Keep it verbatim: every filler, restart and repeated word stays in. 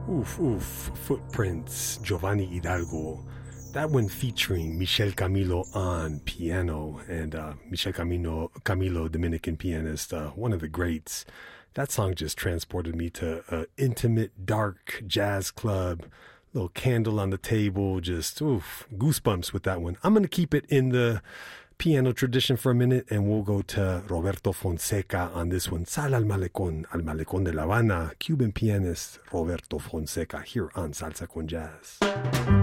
Oof, oof, Footprints, Giovanni Hidalgo. That one featuring Michel Camilo on piano, and uh, Michel Camilo, Camilo, Dominican pianist, uh, one of the greats. That song just transported me to an intimate, dark jazz club, little candle on the table, just oof, goosebumps with that one. I'm going to keep it in the piano tradition for a minute, and we'll go to Roberto Fonseca on this one. Sal al Malecón, al Malecón de La Habana, Cuban pianist Roberto Fonseca here on Salsa con Jazz.